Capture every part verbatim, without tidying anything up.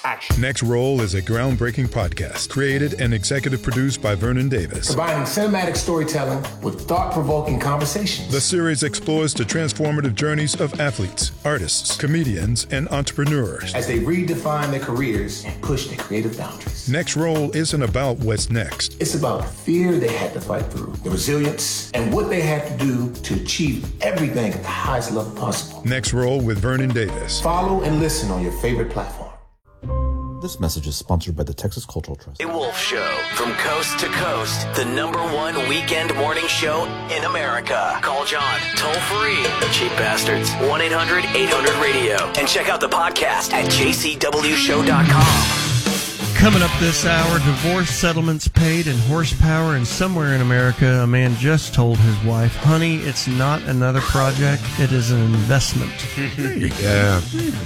action. Next Roll is a groundbreaking podcast created and executive produced by Vernon Davis. Combining cinematic storytelling with thought-provoking conversations. The series explores the transformative journeys of athletes, artists, comedians, and entrepreneurs as they redefine their careers and push their creative boundaries. Next Roll isn't about what's next. It's about the fear they had to fight through, the resilience, and what they had to do to achieve everything at the highest level possible. Next Roll with Vernon Davis. Follow and listen on your favorite platform. This message is sponsored by the Texas Cultural Trust. A Wolf Show, from coast to coast, the number one weekend morning show in America. Call John, toll free, cheap bastards, one eight hundred eight hundred radio. And check out the podcast at j c w show dot com. Coming up this hour, divorce settlements paid in horsepower, and somewhere in America, a man just told his wife, honey, it's not another project, it is an investment. Yeah.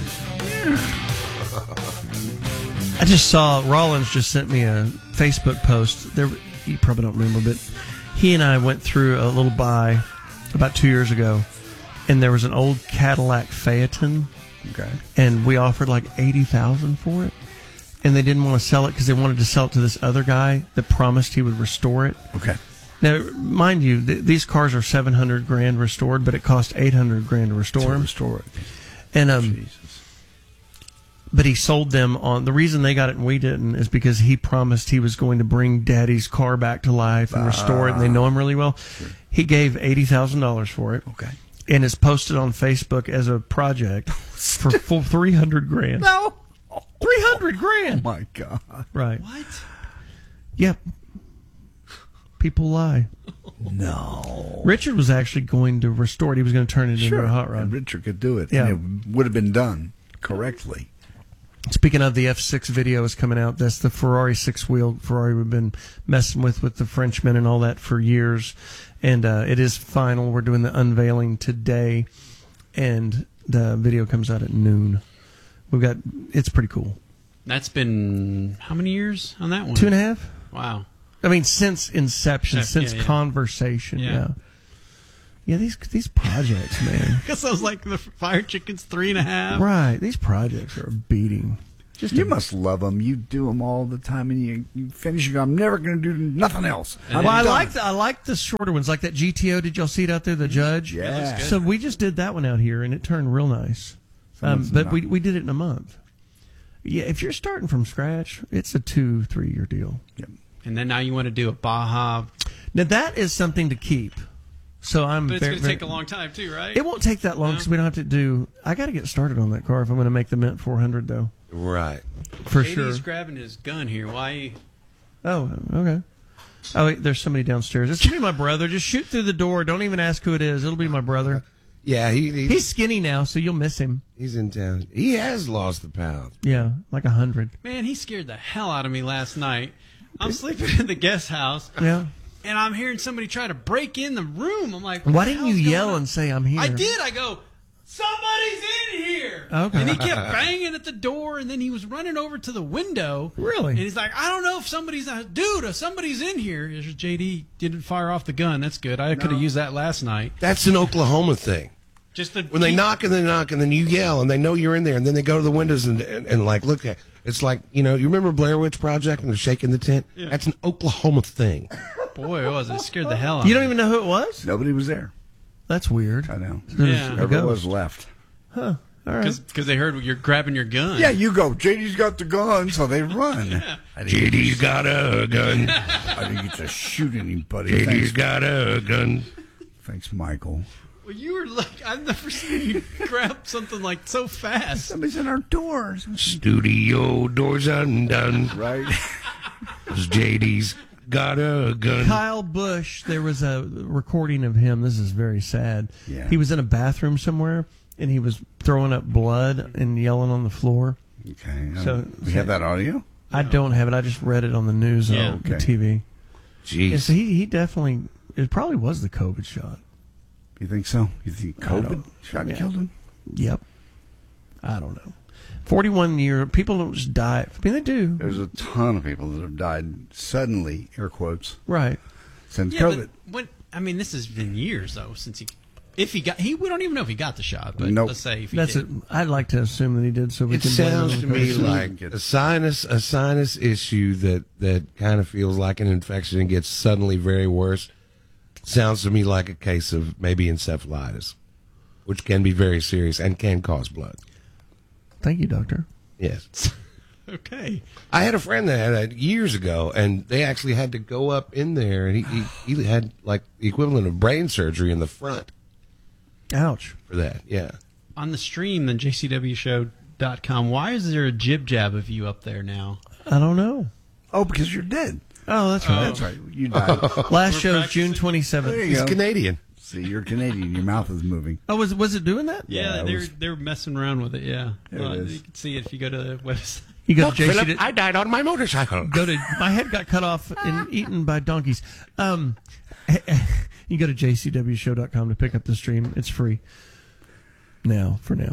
I just saw, Rollins just sent me a Facebook post. There, you probably don't remember, but he and I went through a little buy about two years ago, and there was an old Cadillac Phaeton, Okay. and we offered like eighty thousand dollars for it, and they didn't want to sell it because they wanted to sell it to this other guy that promised he would restore it. Okay. Now, mind you, th- these cars are seven hundred grand restored, but it cost eight hundred grand to restore To them. restore it. And um, Jesus. but he sold them on, the reason they got it and we didn't is because he promised he was going to bring Daddy's car back to life and restore it, and they know him really well. Sure. He gave eighty thousand dollars for it. Okay. And it's posted on Facebook as a project for full three hundred grand. No. three hundred grand. Oh, my God. Right. What? Yep. People lie. No. Richard was actually going to restore it. He was going to turn it Sure. into a hot rod. And Richard could do it. Yeah. And it would have been done correctly. Speaking of, the F six video is coming out. That's the Ferrari six-wheel Ferrari we've been messing with with the Frenchmen and all that for years. And uh, it is final. We're doing the unveiling today, and the video comes out at noon. We've got, it's pretty cool. That's been how many years on that one? Two and a half? Wow. I mean, since inception, Yeah, since yeah, yeah. conversation. Yeah. Yeah. Yeah, these these projects, man. Because I was like, the Fire Chicken's three and a half. Right. These projects are a beating. Just You a- must love them. You do them all the time, and you, you finish. You go, I'm never going to do nothing else. And I'm Well, I done. like the, I like the shorter ones, like that G T O. Did y'all see it out there, the Judge? Yeah. So we just did that one out here, and it turned real nice. Um, Someone's but not- we we did it in a month. Yeah, if you're starting from scratch, it's a two three year deal. Yep. And then now you want to do a Baja. Now that is something to keep. So I'm. But it's very, going to take very- a long time, too, right? It won't take that long because we don't have to do. I got to get started on that car if I'm going to make the Mint four hundred though. Right. For J D's sure. grabbing his gun here. Why? Oh, okay. Oh, wait, there's somebody downstairs. It's gonna be my brother. Just shoot through the door. Don't even ask who it is. It'll be my brother. Yeah, he, he's, He's skinny now, so you'll miss him. he's in town. He has lost the pound. Yeah, like a hundred. Man, he scared the hell out of me last night. I'm sleeping in the guest house. Yeah. And I'm hearing somebody try to break in the room. I'm like, Why what the didn't you hell's going yell on? and say I'm here? I did. I go, somebody's in here. Okay. And he kept banging at the door, and then he was running over to the window. Really? And he's like, I don't know if somebody's not. Dude, if somebody's in here. J D didn't fire off the gun. That's good. I could have used that last night. That's an Oklahoma thing. Just the, When they knock and they knock and then you yell and they know you're in there and then they go to the windows and, and, and like, look at it's like, you know, you remember Blair Witch Project and they're shaking the tent? Yeah. That's an Oklahoma thing. Boy, it was. It scared the hell out You of don't me. even know who it was? Nobody was there. That's weird. I know. There's Yeah. a Whoever ghost. was left. Huh. All right. Because they heard you're grabbing your gun. Yeah, you go. J D's got the gun, so they run. Yeah. I didn't J get D's got a gun. to- I didn't get to shoot anybody. J D's Thanks, got a gun. thanks, Michael. Well, you were like, I've never seen you grab something like so fast. Somebody's in our doors. Studio doors undone. Right? 'Cause J D's got a gun. Kyle Busch, there was a recording of him. This is very sad. Yeah. He was in a bathroom somewhere, and he was throwing up blood and yelling on the floor. Okay. So- So, we have that audio? I don't have it. I just read it on the news Yeah. on the Okay. T V. Jeez. Yeah, so he, he definitely, it probably was the COVID shot. You think so? You think I COVID don't- shot yeah. killed him? Yep. I don't know. forty-one year, people don't just die. I mean, they do. There's a ton of people that have died suddenly, air quotes, Right. since Yeah, COVID. but when, I mean, this has been years, though, since he If he got, he we don't even know if he got the shot, but Nope. let's say if he That's it. did. I'd like to assume that he did, so we It can. blame sounds him to on the me person. like a sinus, a sinus issue that, that kind of feels like an infection and gets suddenly very worse. Sounds to me like a case of maybe encephalitis, which can be very serious and can cause blood. Thank you, doctor. Yes. Okay. I had a friend that had that years ago, and they actually had to go up in there, and he, he, he had like the equivalent of brain surgery in the front Ouch. for that. Yeah. On the stream, the J C W show dot com, why is there a jib jab of you up there now? I don't know. Oh, because you're dead. Oh, that's right. That's right. You died. Last show is practicing. June There twenty-seventh. you He's go. Canadian. See, you're Canadian. Your mouth is moving. Oh, was was it doing that? Yeah, Yeah, it they were was- they were messing around with it. Yeah, There it Well, is. you can see it if you go to the website. You go Look, to J C. Philip, I died on my motorcycle. Go to my head got cut off and eaten by donkeys. Um, you go to J C W show dot com to pick up the stream. It's free now for now.